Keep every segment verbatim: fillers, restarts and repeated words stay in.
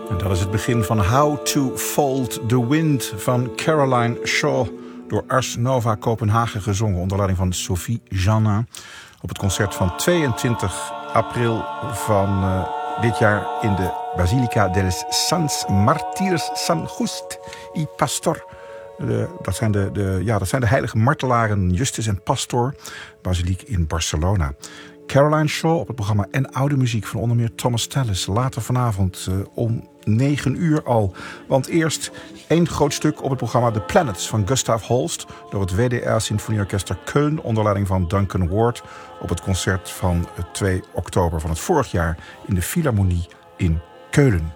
En dat is het begin van How to Fold the Wind van Caroline Shaw, door Ars Nova Kopenhagen gezongen onder leiding van Sophie Janin op het concert van tweeëntwintig april van uh, dit jaar in de Basilica dels Sants Martirs San Just y Pastor. De, dat, zijn de, de, ja, dat zijn de heilige martelaren Justus en Pastor, basiliek in Barcelona. Caroline Shaw op het programma en oude muziek van onder meer Thomas Tallis. Later vanavond uh, om negen uur al. Want eerst één groot stuk op het programma The Planets van Gustav Holst door het W D R Symfonieorkester Köln onder leiding van Duncan Ward op het concert van twee oktober van het vorig jaar in de Philharmonie in Keulen.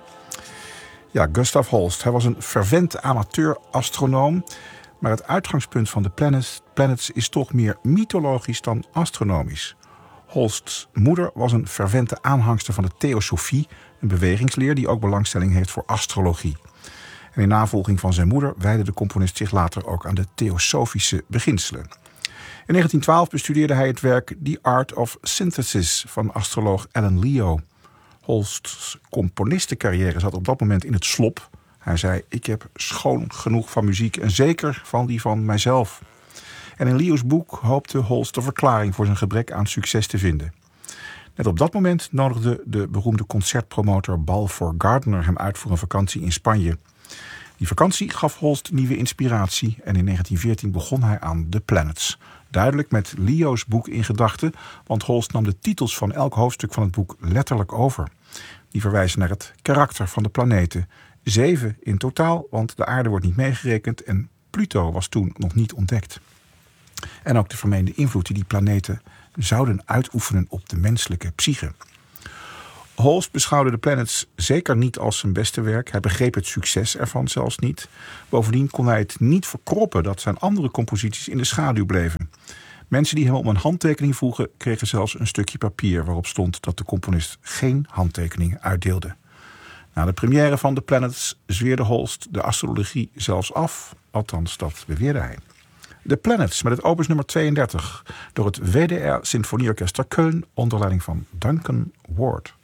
Ja, Gustav Holst. Hij was een fervent amateur-astronoom, maar het uitgangspunt van The Planets, Planets is toch meer mythologisch dan astronomisch. Holsts moeder was een fervente aanhangster van de theosofie, een bewegingsleer die ook belangstelling heeft voor astrologie. En in navolging van zijn moeder wijdde de componist zich later ook aan de theosofische beginselen. In negentien twaalf bestudeerde hij het werk The Art of Synthesis van astroloog Alan Leo. Holsts componistencarrière zat op dat moment in het slop. Hij zei, ik heb schoon genoeg van muziek en zeker van die van mijzelf. En in Leo's boek hoopte Holst de verklaring voor zijn gebrek aan succes te vinden. Net op dat moment nodigde de beroemde concertpromotor Balfour Gardner hem uit voor een vakantie in Spanje. Die vakantie gaf Holst nieuwe inspiratie en in negentien veertien begon hij aan The Planets. Duidelijk met Leo's boek in gedachten, want Holst nam de titels van elk hoofdstuk van het boek letterlijk over. Die verwijzen naar het karakter van de planeten. Zeven in totaal, want de aarde wordt niet meegerekend en Pluto was toen nog niet ontdekt. En ook de vermeende invloed die die planeten zouden uitoefenen op de menselijke psyche. Holst beschouwde The Planets zeker niet als zijn beste werk. Hij begreep het succes ervan zelfs niet. Bovendien kon hij het niet verkroppen dat zijn andere composities in de schaduw bleven. Mensen die hem om een handtekening vroegen, kregen zelfs een stukje papier waarop stond dat de componist geen handtekeningen uitdeelde. Na de première van The Planets zweerde Holst de astrologie zelfs af. Althans, dat beweerde hij. The Planets met het opus nummer tweeëndertig door het W D R Symfonieorkester Köln onder leiding van Duncan Ward.